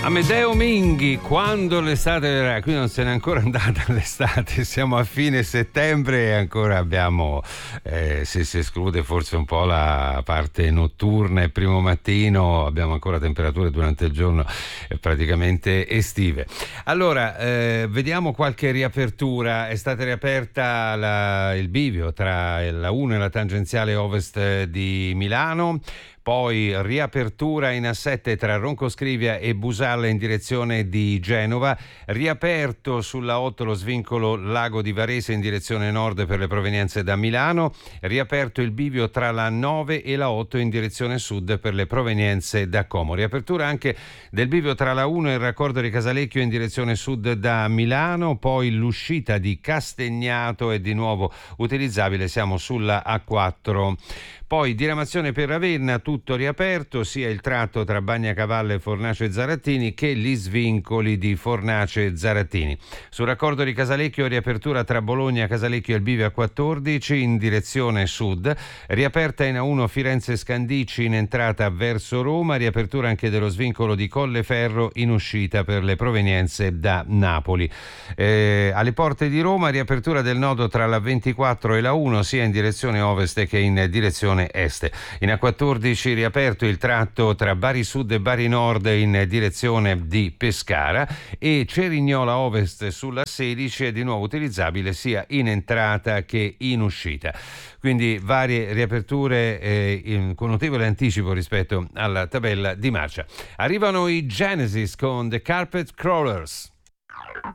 Amedeo Minghi, quando l'estate verrà. Qui non se n'è ancora andata l'estate, siamo a fine settembre e ancora abbiamo, se si esclude forse un po' la parte notturna e primo mattino, abbiamo ancora temperature durante il giorno praticamente estive. Allora, vediamo qualche riapertura. È stata riaperta il bivio tra la 1 e la tangenziale ovest di Milano. Poi riapertura in A7 tra Roncoscrivia e Busalla in direzione di Genova, riaperto sulla 8 lo svincolo Lago di Varese in direzione nord per le provenienze da Milano, riaperto il bivio tra la 9 e la 8 in direzione sud per le provenienze da Como, riapertura anche del bivio tra la 1 e il raccordo di Casalecchio in direzione sud da Milano, poi l'uscita di Castagnato è di nuovo utilizzabile, siamo sulla A4. Poi diramazione per Ravenna, tutto riaperto, sia il tratto tra Bagnacavallo e Fornace Zarattini che gli svincoli di Fornace Zarattini. Sul raccordo di Casalecchio riapertura tra Bologna, Casalecchio e il bivio A14 in direzione sud, riaperta in A1 Firenze Scandicci in entrata verso Roma, riapertura anche dello svincolo di Colleferro in uscita per le provenienze da Napoli. Alle porte di Roma riapertura del nodo tra la 24 e la 1 sia in direzione ovest che in direzione est. In A14 riaperto il tratto tra Bari Sud e Bari Nord in direzione di Pescara e Cerignola Ovest sulla 16 è di nuovo utilizzabile sia in entrata che in uscita. Quindi varie riaperture con notevole anticipo rispetto alla tabella di marcia. Arrivano i Genesis con The Carpet Crawlers.